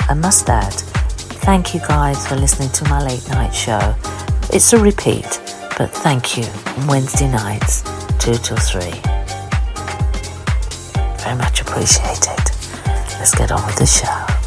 I must add, thank you guys for listening to my late night show. It's a repeat, but thank you. Wednesday nights, 2 till 3. Very much appreciated. Let's get on with the show.